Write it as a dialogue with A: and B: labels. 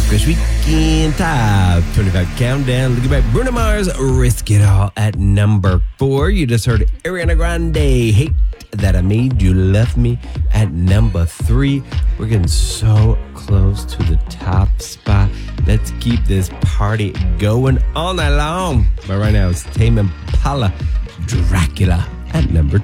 A: This weekend top 25 countdown. Looking back, Bruno Mars, Risk It All at number 4. You just heard Ariana Grande, Hate That I Made You Love Me at number 3. We're getting so close to the top spot. Let's keep this party going all night long. But right now, it's Tame Impala, Dracula at number